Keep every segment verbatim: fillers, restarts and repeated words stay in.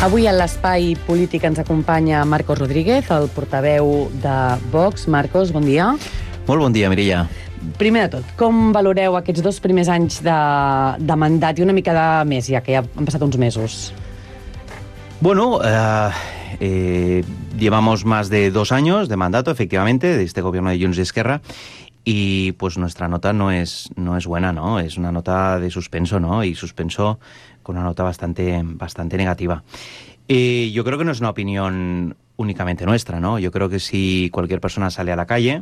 Avui a l'Espai Polític ens acompanya Marcos Rodríguez, el portaveu de Vox. Marcos, bon dia. Molt bon dia, Mireia. Primer de tot, com valoreu aquests dos primers anys de, de mandat i una mica de més, ja que ja han passat uns mesos? Bueno, eh, eh, llevamos más de dos años de mandato, efectivamente, de este gobierno de Junts y Esquerra, y pues nuestra nota no es, no es buena, ¿no? Es una nota de suspenso, ¿no? Y suspenso con una nota bastante, bastante negativa. Eh, yo creo que no es una opinión únicamente nuestra, ¿no? Yo creo que si cualquier persona sale a la calle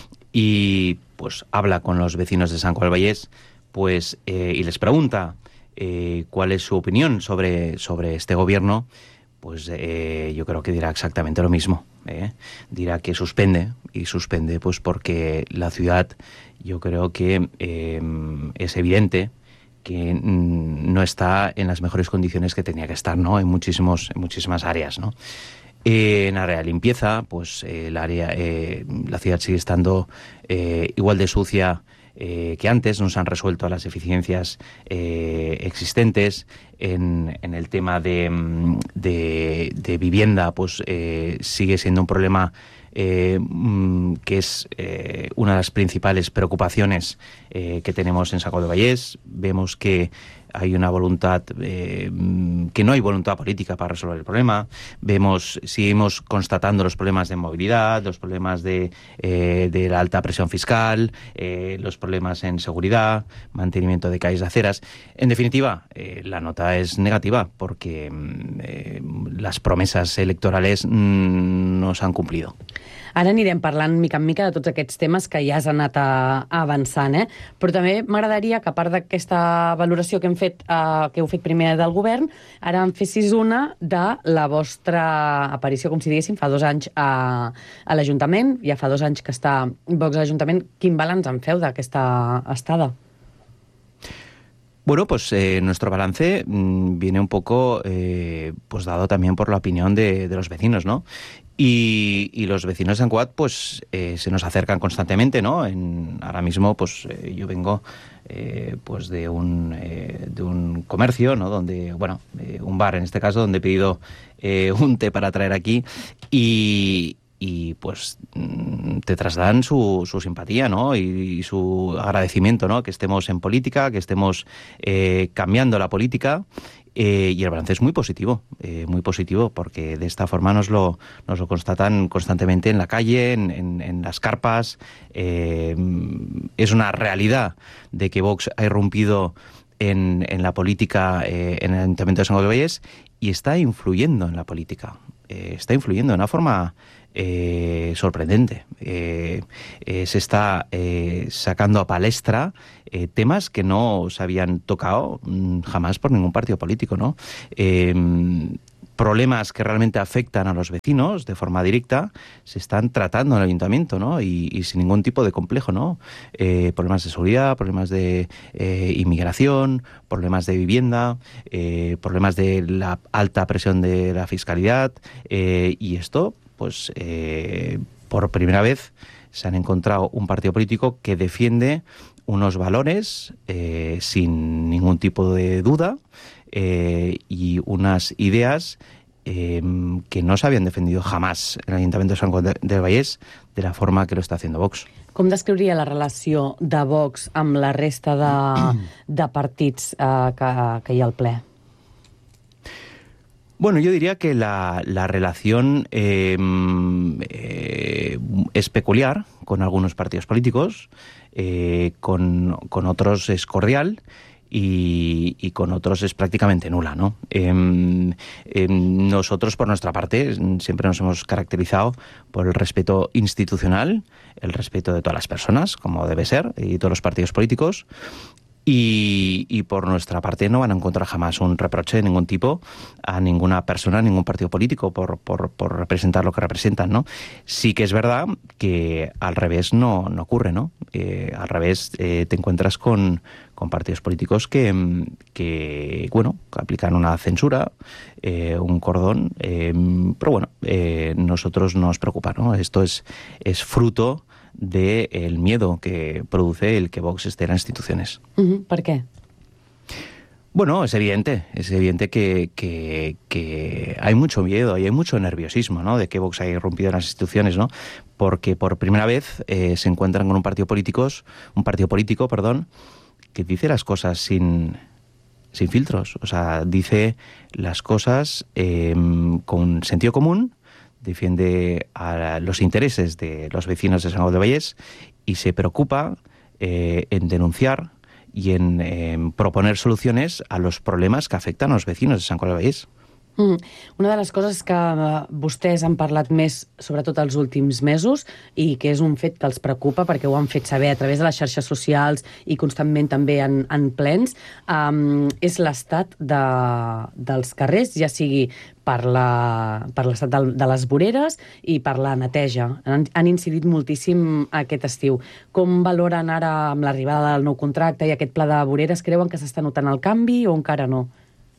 y pues habla con los vecinos de Sant Cugat del Vallès, pues, eh, y les pregunta eh, cuál es su opinión sobre, sobre este gobierno, pues eh, yo creo que dirá exactamente lo mismo. ¿eh? Dirá que suspende, y suspende pues porque la ciudad, yo creo que eh, es evidente que mm, no está en las mejores condiciones que tenía que estar, ¿no? En muchísimos, en muchísimas áreas, ¿no? Eh, en área de limpieza, pues eh, el área, eh, la ciudad sigue estando eh, igual de sucia eh, que antes, no se han resuelto las deficiencias eh, existentes. En, en el tema de, de, de vivienda, pues eh, sigue siendo un problema eh, que es eh, una de las principales preocupaciones eh, que tenemos en Sant Cugat del Vallès. Vemos que hay una voluntad, eh, que no hay voluntad política para resolver el problema. Vemos, seguimos constatando los problemas de movilidad, los problemas de, eh, de la alta presión fiscal, eh, los problemas en seguridad, mantenimiento de calles de aceras. En definitiva, eh, la nota es negativa porque eh, las promesas electorales mm, no s'han cumplido. Ara anirem parlant mica en mica de tots aquests temes que ja has anat a, a avançant, eh? Però també m'agradaria que, a part d'aquesta valoració que hem fet, eh, que heu fet primer del govern, ara em fessis una de la vostra aparició, com si diguéssim, fa dos anys a, a l'Ajuntament. Ja fa dos anys que està Vox a l'Ajuntament. Quin balanç en feu d'aquesta estada? Bueno, pues eh, nuestro balance mmm, viene un poco eh, pues dado también por la opinión de, de los vecinos, ¿no? Y, y los vecinos de Sant Cugat pues eh, se nos acercan constantemente, ¿no? En, ahora mismo pues eh, yo vengo eh, pues de un eh, de un comercio, ¿no? Donde, bueno, eh, un bar en este caso, donde he pedido eh, un té para traer aquí y y pues te trasladan su, su simpatía, ¿no? Y, y su agradecimiento, ¿no? Que estemos en política, que estemos eh, cambiando la política. Eh, y el balance es muy positivo, eh, muy positivo, porque de esta forma nos lo, nos lo constatan constantemente en la calle, en, en, en las carpas. Eh, es una realidad de que Vox ha irrumpido en, en la política eh, en el Ayuntamiento de Sant Cugat del Vallès y está influyendo en la política. Eh, está influyendo de una forma eh, sorprendente. Eh, eh, se está eh, sacando a palestra eh, temas que no se habían tocado mmm, jamás por ningún partido político, ¿no? Eh, problemas que realmente afectan a los vecinos de forma directa se están tratando en el ayuntamiento, ¿no? Y, y sin ningún tipo de complejo, ¿no? Eh, problemas de seguridad, problemas de eh, inmigración, problemas de vivienda, eh, problemas de la alta presión de la fiscalidad, eh, y esto, pues, eh, por primera vez se han encontrado un partido político que defiende unos valores eh, sin ningún tipo de duda, Eh, y unas ideas eh, que no se habían defendido jamás en el Ayuntamiento de Sant Cugat del Vallès de la forma que lo está haciendo Vox. Com descriuria la relació de Vox amb la resta de, de partits eh, que, que hi ha al ple? Bueno, yo diría que la, la relación eh, eh, es peculiar con algunos partidos políticos, eh, con, con otros es cordial, Y, y con otros es prácticamente nula, ¿no? Eh, eh, nosotros, por nuestra parte, siempre nos hemos caracterizado por el respeto institucional, el respeto de todas las personas, como debe ser, y todos los partidos políticos. Y, y por nuestra parte no van a encontrar jamás un reproche de ningún tipo a ninguna persona, a ningún partido político por, por, por representar lo que representan, ¿no? Sí que es verdad que al revés no, no ocurre, ¿no? Eh, al revés eh, te encuentras con, con partidos políticos que, que, bueno, que aplican una censura, eh, un cordón, eh, pero bueno, eh, nosotros no nos preocupa, ¿no? Esto es, es fruto del miedo que produce el que Vox esté en las instituciones. Uh-huh. ¿Por qué? Bueno, es evidente, es evidente que, que, que hay mucho miedo y hay mucho nerviosismo, ¿no?, de que Vox haya irrumpido en las instituciones, ¿no?, porque por primera vez eh, se encuentran con un partido políticos, un partido político, perdón, que dice las cosas sin, sin filtros, o sea, dice las cosas eh, con sentido común, defiende a los intereses de los vecinos de Sant Cugat del Vallès y se preocupa eh, en denunciar y en eh, proponer soluciones a los problemes que afecten als vecinos de Sant Cugat del Vallès. Mm. Una de les coses que vostès han parlat més, sobretot els últims mesos, i que és un fet que els preocupa perquè ho han fet saber a través de les xarxes socials i constantment també en, en plens, um, és l'estat de, dels carrers, ja sigui per la, per l'estat de, de les voreres i per la neteja. Han, han incidit moltíssim aquest estiu. Com valoren ara amb l'arribada del nou contracte i aquest pla de voreres? Creuen que s'està notant el canvi o encara no?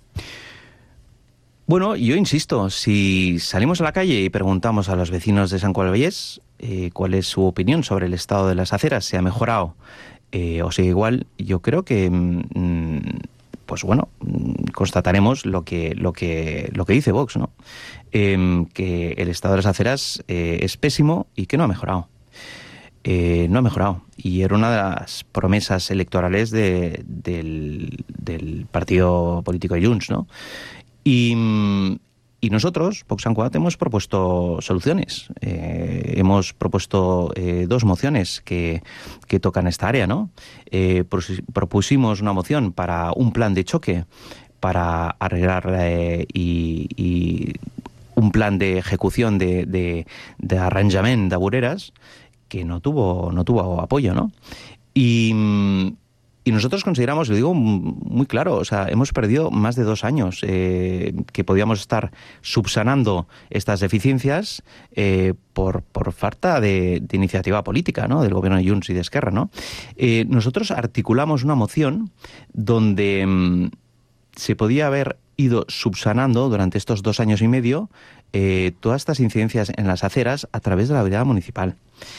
Bueno, yo insisto, si salimos a la calle y preguntamos a los vecinos de Sant Cugat del Vallès eh, cuál es su opinión sobre el estado de las aceras, si ha mejorado eh, o sigue igual, yo creo que, mmm, pues bueno, constataremos lo que, lo que, lo que dice Vox, ¿no? Eh, que el estado de las aceras eh, es pésimo y que no ha mejorado. Eh, no ha mejorado. Y era una de las promesas electorales de, del, del partido político de Junts, ¿no? Y, y nosotros, Vox Sant Cugat, hemos propuesto soluciones. Eh, hemos propuesto eh, dos mociones que, que tocan esta área, ¿no? Eh, propusimos una moción para un plan de choque para arreglar eh, y, y un plan de ejecución de, de, de arranjament de voreres que no tuvo, no tuvo apoyo, ¿no? Y... Y nosotros consideramos, lo digo muy claro, o sea, hemos perdido más de dos años eh, que podíamos estar subsanando estas deficiencias eh, por, por falta de, de iniciativa política, ¿no?, del gobierno de Junts y de Esquerra, ¿no? Eh, nosotros articulamos una moción donde mmm, se podía haber ido subsanando durante estos dos años y medio eh, todas estas incidencias en las aceras a través de la brigada municipal.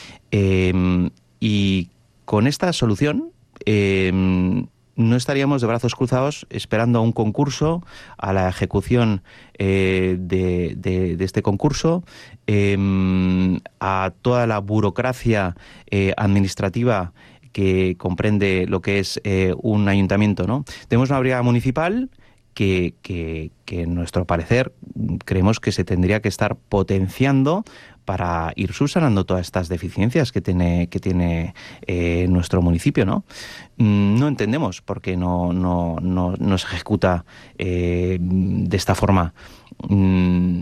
Eh, y con esta solución Eh, no estaríamos de brazos cruzados esperando a un concurso, a la ejecución eh, de, de, de este concurso, eh, a toda la burocracia eh, administrativa que comprende lo que es eh, un ayuntamiento, ¿no? Tenemos una brigada municipal que, que, que, en nuestro parecer, creemos que se tendría que estar potenciando para ir subsanando todas estas deficiencias que tiene, que tiene eh, nuestro municipio, ¿no? No entendemos por qué no, no, no, no se ejecuta eh, de esta forma. Mm,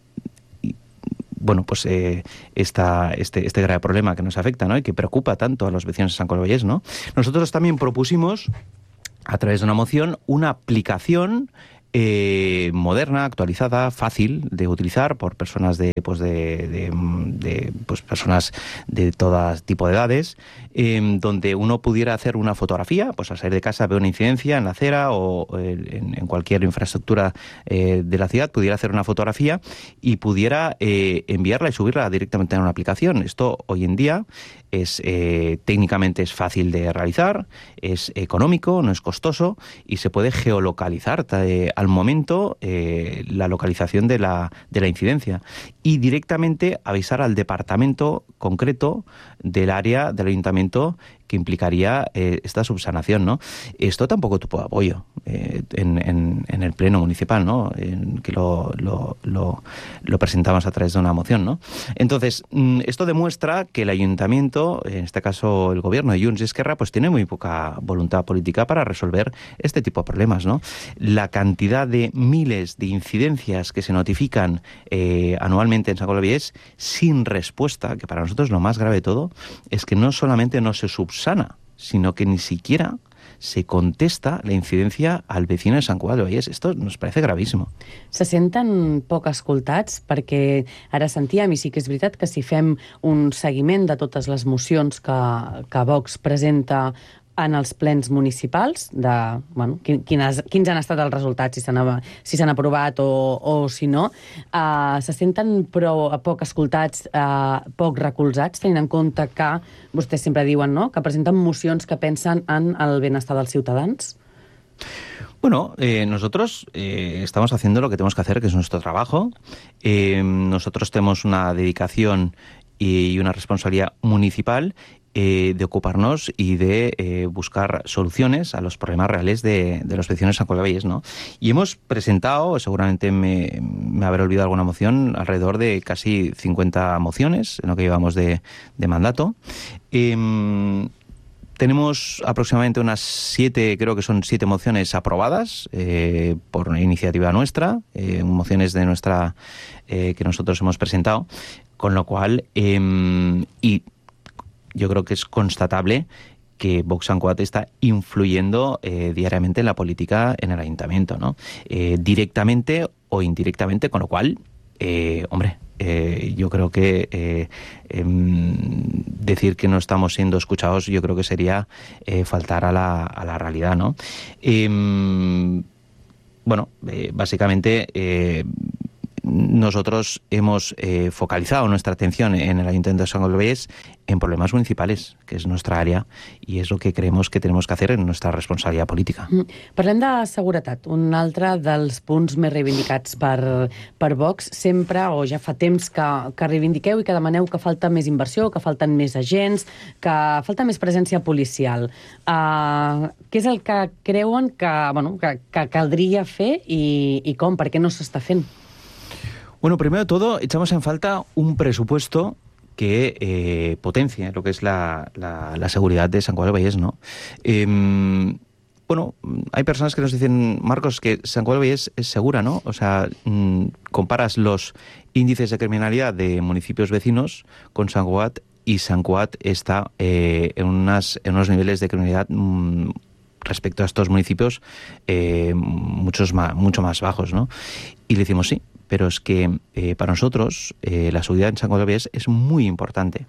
bueno, pues eh, esta, este, este grave problema que nos afecta, ¿no?, y que preocupa tanto a los vecinos de Sant Cugat del Vallès, ¿no? Nosotros también propusimos, a través de una moción, una aplicación Eh, moderna, actualizada, fácil de utilizar por personas de, pues de, de, de pues personas de todo tipo de edades, eh, donde uno pudiera hacer una fotografía, pues al salir de casa ve una incidencia en la acera o en, en cualquier infraestructura eh, de la ciudad, pudiera hacer una fotografía y pudiera eh, enviarla y subirla directamente a una aplicación. Esto hoy en día es eh, técnicamente es fácil de realizar, es económico, no es costoso y se puede geolocalizar eh, al momento eh, la localización de la, de la incidencia y directamente avisar al departamento concreto del área del ayuntamiento que implicaría eh, esta subsanación, ¿no? Esto tampoco tuvo apoyo eh, en, en, en el pleno municipal, ¿no?, en que lo, lo, lo, lo presentamos a través de una moción, ¿no? Entonces, esto demuestra que el ayuntamiento, en este caso el gobierno de Junts y Esquerra, pues tiene muy poca voluntad política para resolver este tipo de problemas, ¿no? La cantidad de miles de incidencias que se notifican eh, anualmente en Sant Cugat del Vallès sin respuesta, que para nosotros lo más grave de todo es que no solamente no se subsana, sino que ni siquiera se contesta la incidencia al vecino de Sant Cugat del Vallès. Esto nos parece gravísimo. Se senten poc escoltats? Perquè ara sentíem, i sí que és veritat, que si fem un seguiment de totes les mocions que, que Vox presenta en els plens municipals, de bueno, quines, quins han estat els resultats, si s'han si s'han aprovat o, o si no, uh, se senten però poc escoltats, uh, poc recolzats, tenint en compte que vostès sempre diuen, no?, que presenten mocions que pensen en el benestar dels ciutadans? Bueno, eh, nosotros eh, estamos haciendo lo que tenemos que hacer, que es nuestro trabajo. Eh, nosotros tenemos una dedicación y una responsabilidad municipal eh, de ocuparnos y de eh, buscar soluciones a los problemas reales de, de los vecinos de San Cugat del Vallès, ¿no? Y hemos presentado, seguramente me, me habré olvidado alguna moción, alrededor de casi cincuenta mociones en lo que llevamos de, de mandato. Eh, Tenemos aproximadamente unas siete, creo que son siete mociones aprobadas eh, por iniciativa nuestra, eh, mociones de nuestra eh, que nosotros hemos presentado, con lo cual, eh, y yo creo que es constatable que Vox Sant Cugat está influyendo eh, diariamente en la política en el ayuntamiento, ¿no? Eh, directamente o indirectamente, con lo cual, eh, hombre, Eh, yo creo que eh, eh, decir que no estamos siendo escuchados, yo creo que sería eh, faltar a la, a la realidad, ¿no? Eh, bueno, eh, básicamente eh, nosotros hemos eh, focalizado nuestra atención en el Ayuntamiento de Sant Cugat del Vallès en problemas municipales, que és nuestra àrea, i és el que creemos que tenemos que hacer en nuestra responsabilitat política. Mm. Parlem de seguretat. Un altre dels punts més reivindicats per, per Vox. Sempre, o ja fa temps que, que reivindiqueu i que demaneu que falta més inversió, que falten més agents, que falta més presència policial. Uh, què és el que creuen que, bueno, que, que caldria fer i, i com? Per què no s'està fent? Bueno, primero de todo, echamos en falta un presupuesto que eh, potencie lo que es la, la, la seguridad de Sant Cugat del Vallès, ¿no? Eh, bueno, hay personas que nos dicen, Marcos, que Sant Cugat del Vallès es segura, ¿no? O sea, mmm, comparas los índices de criminalidad de municipios vecinos con Sant Cugat y Sant Cugat está eh, en, unas, en unos niveles de criminalidad mmm, respecto a estos municipios eh, muchos más, mucho más bajos, ¿no? Y le decimos sí, pero es que eh, para nosotros eh, la seguridad en Sant Cugat del Vallès es muy importante.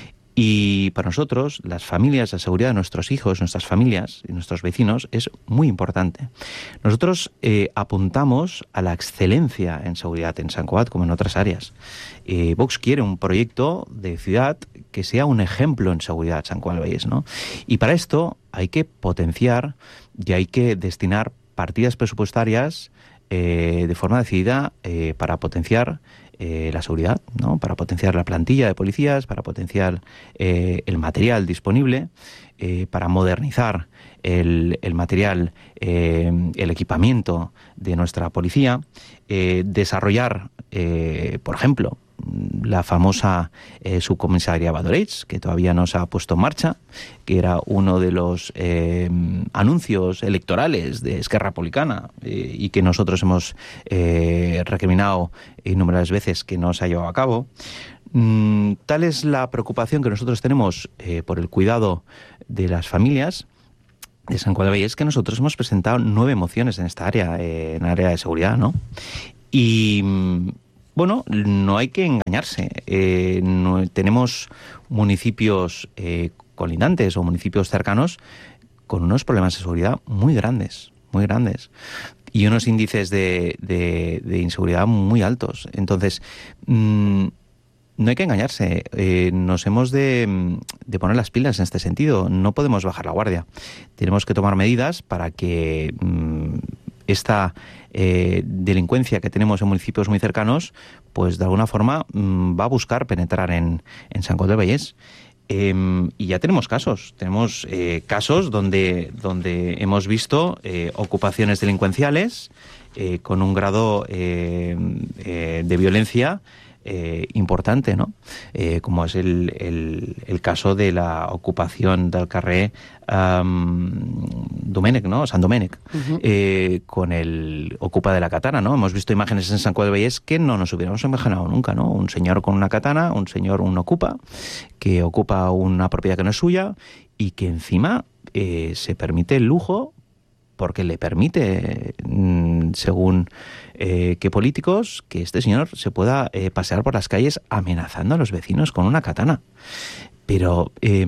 Y para nosotros, las familias, la seguridad de nuestros hijos, nuestras familias y nuestros vecinos es muy importante. Nosotros eh, apuntamos a la excelencia en seguridad en Sant Cugat como en otras áreas. Eh, Vox quiere un proyecto de ciudad que sea un ejemplo en seguridad Sant Cugat del Vallès, ¿no? Y para esto hay que potenciar y hay que destinar partidas presupuestarias eh, de forma decidida eh, para potenciar Eh, la seguridad, ¿no? Para potenciar la plantilla de policías, para potenciar eh, el material disponible, eh, para modernizar el, el material, eh, el equipamiento de nuestra policía, eh, desarrollar, eh, por ejemplo, la famosa eh, subcomisaría Valldoreix, que todavía no se ha puesto en marcha, que era uno de los eh, anuncios electorales de Esquerra Republicana eh, y que nosotros hemos eh, recriminado innumerables veces que no se ha llevado a cabo. Mm, tal es la preocupación que nosotros tenemos eh, por el cuidado de las familias de Sant Cugat del Vallès, que nosotros hemos presentado nueve mociones en esta área, eh, en área de seguridad, ¿no? Y bueno, no hay que engañarse. Eh, no, tenemos municipios eh, colindantes o municipios cercanos con unos problemas de seguridad muy grandes, muy grandes. Y unos índices de, de, de inseguridad muy altos. Entonces, mmm, no hay que engañarse. Eh, nos hemos de, de poner las pilas en este sentido. No podemos bajar la guardia. Tenemos que tomar medidas para que mmm, esta eh, delincuencia que tenemos en municipios muy cercanos, pues de alguna forma mmm, va a buscar penetrar en, en Sant Cugat del Vallès. Eh, y ya tenemos casos, tenemos eh, casos donde, donde hemos visto eh, ocupaciones delincuenciales eh, con un grado eh, eh, de violencia eh, importante, ¿no? Eh, como es el, el, el caso de la ocupación del carrer um, Domènec, ¿no? Sant Domènec, uh-huh. eh, con el ocupa de la katana, ¿no? Hemos visto imágenes en Sant Cugat del Vallès que no nos hubiéramos imaginado nunca, ¿no? Un señor con una katana, un señor, un ocupa, que ocupa una propiedad que no es suya y que encima eh, se permite el lujo porque le permite, según eh, qué políticos, que este señor se pueda eh, pasear por las calles amenazando a los vecinos con una katana. Pero eh,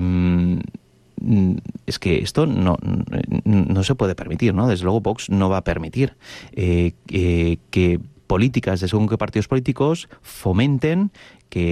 es que esto no, no se puede permitir, ¿no? Desde luego Vox no va a permitir eh, eh, que políticas de según qué partidos políticos fomenten que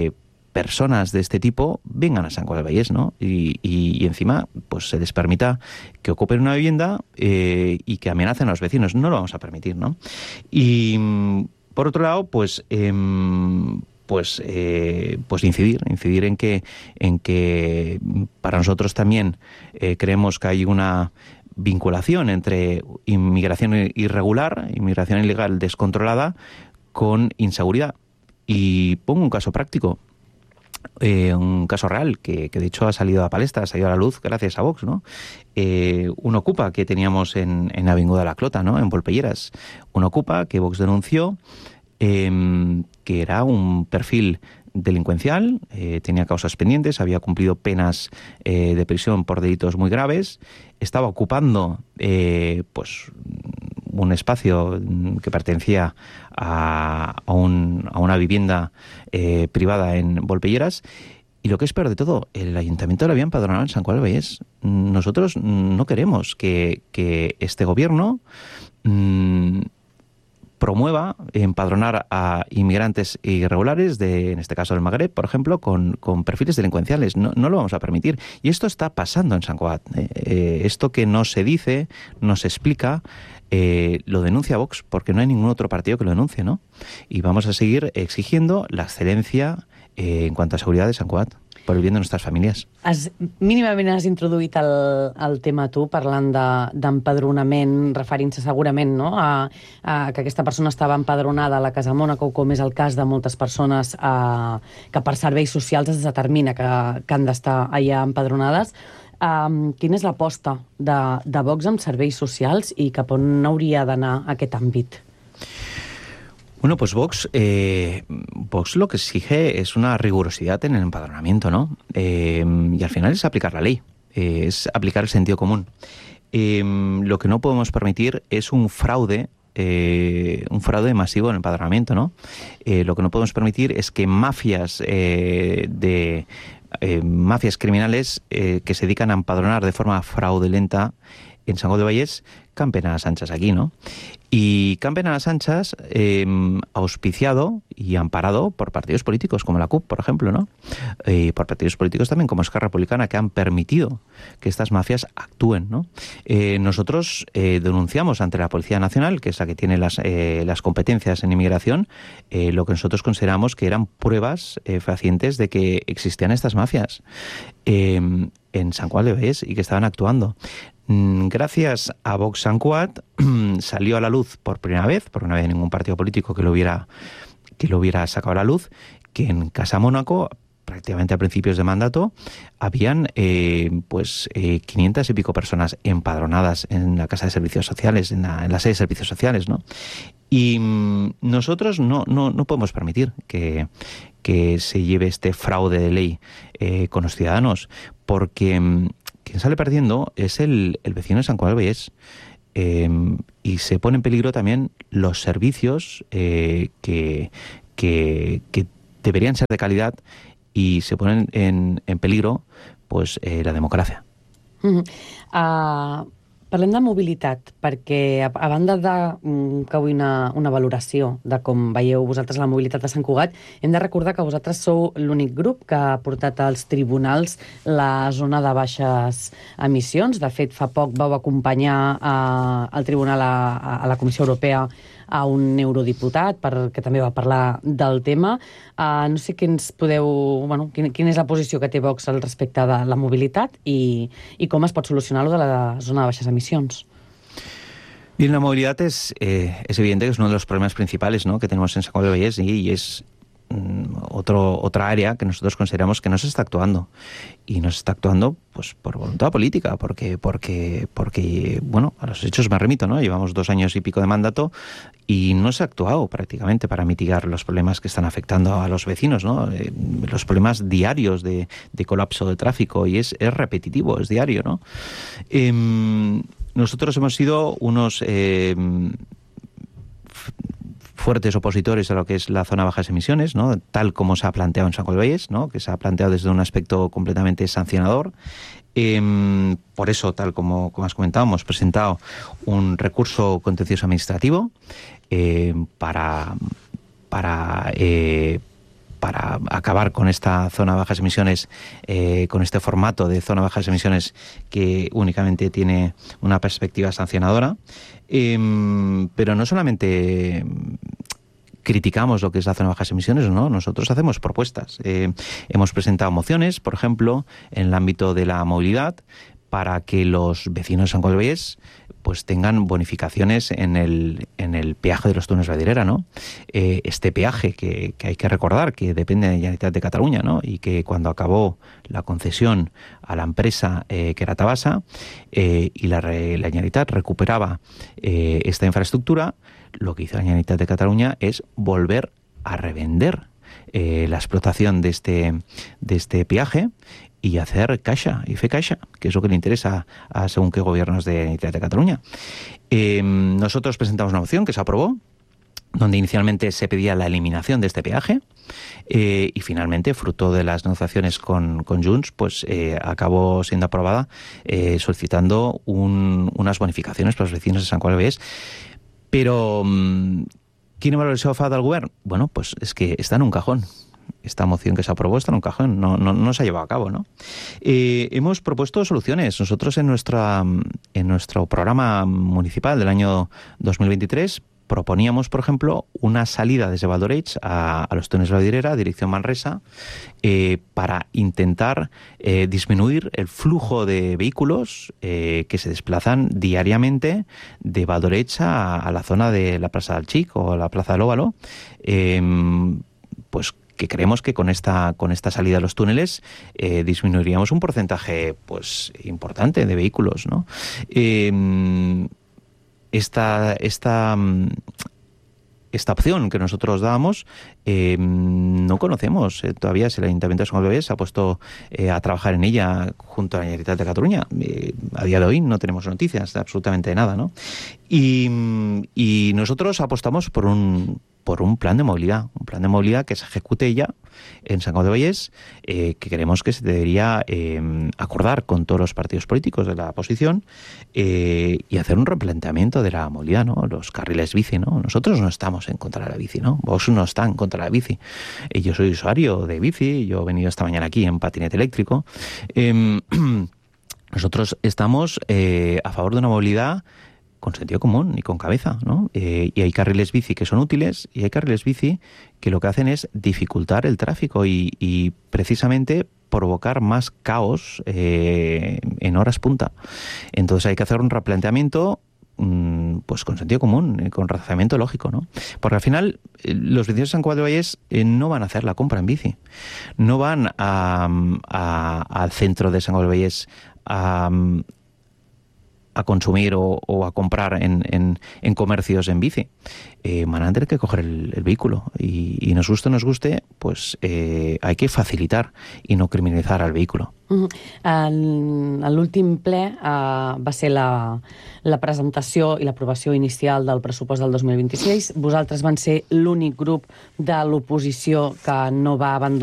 personas de este tipo vengan a Sant Cugat del Vallès, ¿no? Y, y, y encima pues se les permita que ocupen una vivienda eh, y que amenacen a los vecinos. No lo vamos a permitir, ¿no? Y por otro lado, pues eh, pues eh, pues incidir, incidir en que en que para nosotros también eh, creemos que hay una vinculación entre inmigración irregular, inmigración ilegal descontrolada, con inseguridad. Y pongo un caso práctico. Eh, un caso real que, que de hecho ha salido a palestra, ha salido a la luz gracias a Vox, ¿no? Eh, un ocupa que teníamos en, en Avinguda La Clota, ¿no? En Volpelleras. Un ocupa que Vox denunció, eh, que era un perfil delincuencial, eh, tenía causas pendientes, había cumplido penas eh, de prisión por delitos muy graves, estaba ocupando eh, pues un espacio que pertenecía a, a, un, a una vivienda eh, privada en Volpelleras. Y lo que es peor de todo, el ayuntamiento lo había empadronado en Sant Cugat del Vallès. Nosotros no queremos que, que este gobierno mmm, promueva empadronar a inmigrantes irregulares, de, en este caso del Magreb, por ejemplo, con, con perfiles delincuenciales. No, no lo vamos a permitir. Y esto está pasando en Sant Cugat. Eh, eh, esto que no se dice, no se explica, eh, lo denuncia Vox, porque no hay ningún otro partido que lo denuncie, ¿no? Y vamos a seguir exigiendo la excelencia eh, en cuanto a seguridad de Sant Cugat, per el bien de nostres famílies. Has, mínimament has introduït el, el tema tu, parlant d'empadronament, de, referint-se segurament, no?, a, a que aquesta persona estava empadronada a la Casa Mònaco, com és el cas de moltes persones a, que per serveis socials es determina que, que han d'estar allà empadronades. Um, quina és l'aposta de, de Vox amb serveis socials i cap on hauria d'anar aquest àmbit? Bueno, pues Vox, eh, Vox lo que exige es una rigurosidad en el empadronamiento, ¿no? Eh, y al final es aplicar la ley, eh, es aplicar el sentido común. Eh, lo que no podemos permitir es un fraude, eh, un fraude masivo en el empadronamiento, ¿no? Eh, lo que no podemos permitir es que mafias eh, de eh, mafias criminales eh, que se dedican a empadronar de forma fraudulenta en Sant Cugat del Vallès campen a las anchas aquí, ¿no? Y campen a las anchas eh, auspiciado y amparado por partidos políticos como la C U P, por ejemplo, ¿no? Y por partidos políticos también como Esquerra Republicana, que han permitido que estas mafias actúen, ¿no? Eh, nosotros eh, denunciamos ante la Policía Nacional, que es la que tiene las, eh, las competencias en inmigración, eh, lo que nosotros consideramos que eran pruebas eh, fehacientes de que existían estas mafias eh, en Sant Cugat del Vallès y que estaban actuando. Gracias a Vox Sant Cugat salió a la luz por primera vez, porque no había ningún partido político que lo hubiera, que lo hubiera sacado a la luz, que en Casa Mónaco, prácticamente a principios de mandato, habían eh, pues eh, quinientas y pico personas empadronadas en la Casa de Servicios Sociales, en la, en la sede de Servicios Sociales, ¿no? Y mmm, nosotros no, no, no podemos permitir que, que se lleve este fraude de ley eh, con los ciudadanos, porque mmm, quien sale perdiendo es el, el vecino de Sant Cugat del Vallès. Eh, y se pone en peligro también los servicios eh, que, que, que deberían ser de calidad, y se ponen en, en peligro pues, eh, la democràcia. Mm-hmm. Uh, parlem de mobilitat, perquè a, a banda de um, que vull una, una valoració de com veieu vosaltres la mobilitat de Sant Cugat, hem de recordar que vosaltres sou l'únic grup que ha portat als tribunals la zona de baixes emissions. De fet, fa poc vau acompanyar uh, al tribunal a, a la Comissió Europea a un eurodiputat per, que també va parlar del tema. Uh, no sé quins podeu, bueno, quin, quina és la posició que té Vox al respecte de la mobilitat i, i com es pot solucionar-lo de la zona de baixes emissions. Bien, la movilidad es, eh, es evidente que es uno de los problemas principales, ¿no?, que tenemos en Sant Cugat del Vallès, y, y es Otro, otra área que nosotros consideramos que no se está actuando, y no se está actuando pues por voluntad política, porque porque porque bueno, a los hechos me remito, ¿no? Llevamos dos años y pico de mandato y no se ha actuado prácticamente para mitigar los problemas que están afectando a los vecinos, ¿no? Eh, los problemas diarios de, de colapso de tráfico, y es, es repetitivo, es diario, ¿no? Eh, nosotros hemos sido unos eh, fuertes opositores a lo que es la zona de bajas emisiones, ¿no?, tal como se ha planteado en Sant Cugat del Vallès, ¿no?, que se ha planteado desde un aspecto completamente sancionador. Eh, por eso, tal como, como has comentado, hemos presentado un recurso contencioso administrativo eh, para, para eh, para acabar con esta zona de bajas emisiones, eh, con este formato de zona de bajas emisiones que únicamente tiene una perspectiva sancionadora. Eh, pero no solamente criticamos lo que es la zona de bajas emisiones, ¿no? Nosotros hacemos propuestas. Eh, hemos presentado mociones, por ejemplo, en el ámbito de la movilidad, para que los vecinos de Sant Cugat del Vallès pues tengan bonificaciones en el, en el peaje de los túneles Valldirera, ¿no? Eh, este peaje que, que hay que recordar que depende de la Generalitat de Cataluña, ¿no? Y que cuando acabó la concesión a la empresa eh, que era Tabasa eh, y la, la Generalitat recuperaba eh, esta infraestructura, lo que hizo la Generalitat de Cataluña es volver a revender eh, la explotación de este, de este peaje y hacer caixa, y fe caixa, que es lo que le interesa a según qué gobiernos de la Generalitat de Cataluña. Eh, nosotros presentamos una moción que se aprobó, donde inicialmente se pedía la eliminación de este peaje eh, y finalmente, fruto de las negociaciones con, con Junts, pues eh, acabó siendo aprobada eh, solicitando un, unas bonificaciones para los vecinos de Sant Cugat del Vallès. Pero, ¿quina valoració fa del govern? Bueno, pues es que está en un cajón. Esta moción que se aprobó está en un cajón, no, no, no se ha llevado a cabo, ¿no? Eh, hemos propuesto soluciones. Nosotros en, nuestra, en nuestro programa municipal del año dos mil veintitrés proponíamos, por ejemplo, una salida desde Valdoreig a, a los túneles Valldirera, dirección Manresa, eh, para intentar eh, disminuir el flujo de vehículos eh, que se desplazan diariamente de Valdoreig a, a la zona de la Plaza del Xic o la Plaza del Óvalo, eh, pues que creemos que con esta con esta salida a los túneles eh, disminuiríamos un porcentaje pues importante de vehículos, ¿no? Eh, esta esta esta opción que nosotros dábamos eh, no conocemos eh, todavía si el Ayuntamiento de Sant Cugat del Vallès se ha puesto eh, a trabajar en ella junto a la Generalitat de Cataluña. Eh, a día de hoy no tenemos noticias de absolutamente nada, ¿no? Y, y nosotros apostamos por un por un plan de movilidad, un plan de movilidad que se ejecute ya en Sant Cugat del Vallès, eh, que creemos que se debería eh, acordar con todos los partidos políticos de la oposición eh, y hacer un replanteamiento de la movilidad, ¿no? Los carriles bici, ¿no? Nosotros no estamos en contra de la bici, ¿no? Vos no está en contra de la bici. Eh, yo soy usuario de bici, yo he venido esta mañana aquí en patinete eléctrico. Eh, nosotros estamos eh, a favor de una movilidad con sentido común y con cabeza, ¿no? Eh, y hay carriles bici que son útiles y hay carriles bici que lo que hacen es dificultar el tráfico y, y precisamente provocar más caos eh, en horas punta. Entonces hay que hacer un replanteamiento mmm, pues con sentido común, eh, con razonamiento lógico, ¿no? Porque al final eh, los vecinos de Sant Cugat del Vallès eh, no van a hacer la compra en bici, no van a, a, al centro de Sant Cugat del Vallès a a consumir o, o a comprar en, en, en comercios en bici. Eh, van a tener que coger el, el vehículo y, y nos guste o nos guste, pues eh, hay que facilitar y no criminalizar al vehículo. Uh-huh. En, en l'últim ple uh, va ser la, la presentació i l'aprovació inicial del pressupost del dos mil vint-i-sis. Vosaltres van ser l'únic grup de l'oposició que no va abandonar